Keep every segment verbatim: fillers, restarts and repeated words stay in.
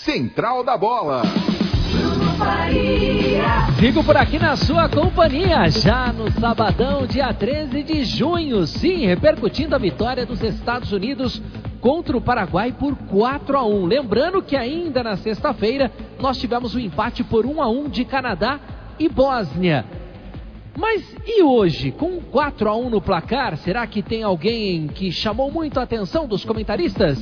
Central da Bola. Fico por aqui na sua companhia, já no sabadão, dia treze de junho, sim, repercutindo a vitória dos Estados Unidos contra o Paraguai por quatro a um. Lembrando que ainda na sexta-feira nós tivemos um empate por um a um de Canadá e Bósnia. Mas e hoje, com quatro a um no placar, será que tem alguém que chamou muito a atenção dos comentaristas?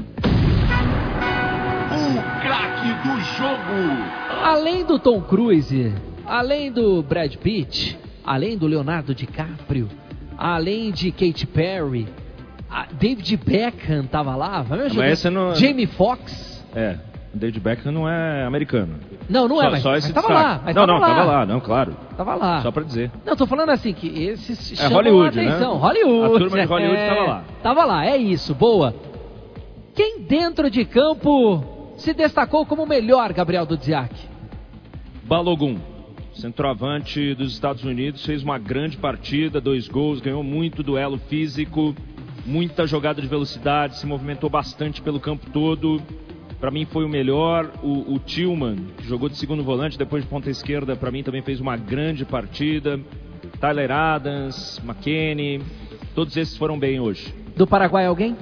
O craque do jogo! Além do Tom Cruise, além do Brad Pitt, além do Leonardo DiCaprio, além de Katy Perry, David Beckham tava lá, mas essa não... Jamie Foxx. É, o David Beckham não é americano. Não, não é, só, mas, só mas esse tava destaque. lá. Mas não, tava não, lá. tava lá, não, claro. Tava lá. Só pra dizer. Não, tô falando assim, que esses é chamam Hollywood, a atenção. né? Hollywood. A turma de Hollywood é, tava lá. Tava lá, é isso, boa. Quem dentro de campo se destacou como melhor, Gabriel Dudziak? Balogun, centroavante dos Estados Unidos, fez uma grande partida, dois gols, ganhou muito duelo físico, muita jogada de velocidade, se movimentou bastante pelo campo todo. Para mim foi o melhor. O, o Tillman, que jogou de segundo volante, depois de ponta esquerda, para mim também fez uma grande partida. Tyler Adams, McKennie, todos esses foram bem hoje. Do Paraguai alguém?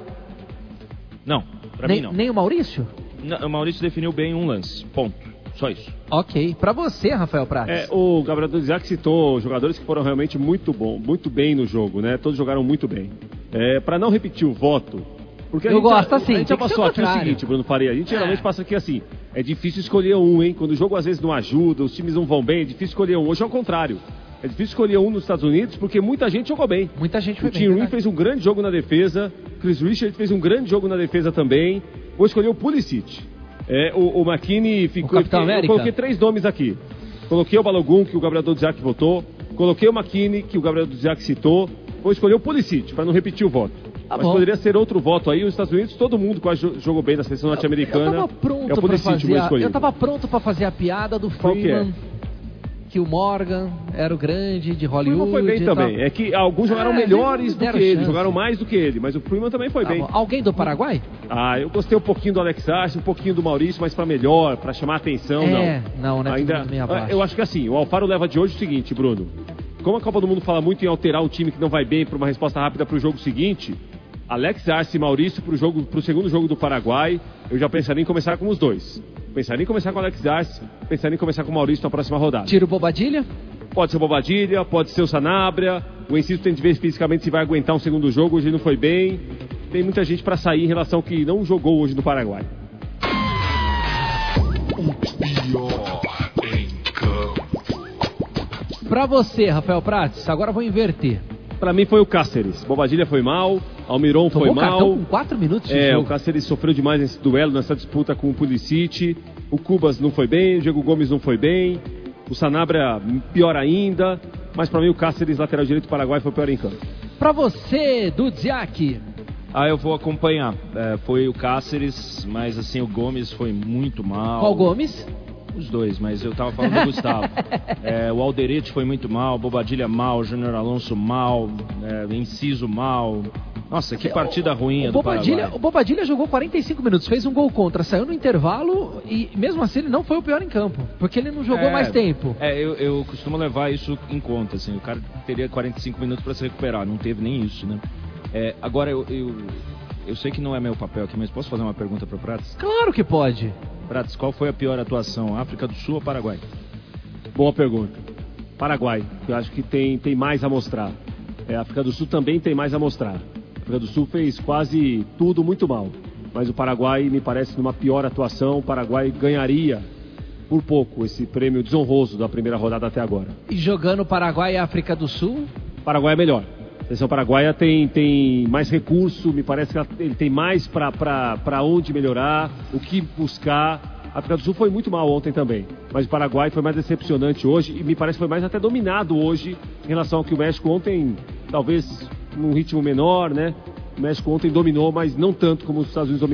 Não, para nem, mim não. Nem o Maurício? Não, o Maurício definiu bem um lance, ponto. Só isso. Ok. Para você, Rafael Prats. É, o Gabriel Dudziak citou jogadores que foram realmente muito bom, muito bem no jogo, né? Todos jogaram muito bem. É, para não repetir o voto, porque a eu gente gosto já, assim. A gente já passou aqui o seguinte, Bruno Faria. A gente é. geralmente passa aqui assim. É difícil escolher um, hein? Quando o jogo às vezes não ajuda, os times não vão bem, é difícil escolher um. Hoje é o contrário. É difícil escolher um nos Estados Unidos porque muita gente jogou bem. Muita gente foi o bem. O Tim Rooney fez um grande jogo na defesa. Chris Richard fez um grande jogo na defesa também. Vou escolher o Pulisic. É, o, o McKennie ficou... O Capitão América. Eu coloquei três nomes aqui. Coloquei o Balogun, que o Gabriel Dudziak votou. Coloquei o McKennie, que o Gabriel Dudziak citou. Vou escolher o Pulisic, para não repetir o voto. Tá Mas bom. Poderia ser outro voto aí. Os Estados Unidos, todo mundo quase jogou bem na seleção norte-americana. Eu tava pronto é o Pulisic, pra fazer meu a, escolhido. Eu tava pronto pra fazer a piada do Qual Freeman. que é? Que o Morgan era o grande de Hollywood. O Freeman foi bem também. Tal. É que alguns jogaram é, melhores do que ele, chance. jogaram mais do que ele. Mas o Freeman também foi Tá bem. bom. Alguém do Paraguai? Ah, eu gostei um pouquinho do Alex Arce, um pouquinho do Maurício, mas pra melhor, pra chamar a atenção, é, não. não, né? Ainda, meio abaixo. eu acho que assim, o Alfaro leva de hoje o seguinte, Bruno. Como a Copa do Mundo fala muito em alterar um time que não vai bem para uma resposta rápida pro jogo seguinte, Alex Arce e Maurício pro, jogo, pro segundo jogo do Paraguai, eu já pensaria em começar com os dois. Pensaria em começar com o Alex Arce, pensaria em começar com o Maurício na próxima rodada. Tira o Bobadilha? Pode ser o Bobadilha, pode ser o Sanabria. O Enciso tem de ver fisicamente se vai aguentar um segundo jogo. Hoje não foi bem. Tem muita gente para sair em relação ao que não jogou hoje no Paraguai. O pior em campo. Pra você, Rafael Prats, agora vou inverter. Pra mim foi o Cáceres. Bobadilha foi mal, Almiron Tomou foi mal. Cartão com quatro minutos de é, jogo. o Cáceres sofreu demais nesse duelo, nessa disputa com o Pulisic. O Cubas não foi bem, o Diego Gomes não foi bem. O Sanabria pior ainda. Mas pra mim o Cáceres, lateral direito do Paraguai, foi pior em campo. Pra você, Dudziak. Ah, eu vou acompanhar. É, foi o Cáceres, mas assim, o Gomes foi muito mal. Qual Gomes? Os dois, mas eu tava falando do Gustavo. É, o Alderete foi muito mal, Bobadilha mal, Júnior Alonso mal, é, Enciso mal. Nossa, que partida ruim o do Paraguai. Bobadilha, o Bobadilha jogou quarenta e cinco minutos, fez um gol contra, saiu no intervalo e mesmo assim ele não foi o pior em campo, porque ele não jogou é, mais tempo. É, eu, eu costumo levar isso em conta, assim, o cara teria quarenta e cinco minutos para se recuperar, não teve nem isso, né? É, agora, eu, eu, eu sei que não é meu papel aqui, mas posso fazer uma pergunta para o Prats? Claro que pode. Prats, qual foi a pior atuação, África do Sul ou Paraguai? Boa pergunta. Paraguai, que eu acho que tem, tem mais a mostrar. É, a África do Sul também tem mais a mostrar. A África do Sul fez quase tudo muito mal. Mas o Paraguai me parece numa pior atuação. O Paraguai ganharia por pouco esse prêmio desonroso da primeira rodada até agora. E jogando Paraguai e África do Sul? O Paraguai é melhor. A seleção paraguaia tem, tem mais recurso, me parece que ele tem mais para onde melhorar, o que buscar. A África do Sul foi muito mal ontem também, mas o Paraguai foi mais decepcionante hoje e me parece que foi mais até dominado hoje em relação ao que o México ontem, talvez num ritmo menor, né? O México ontem dominou, mas não tanto como os Estados Unidos dominaram.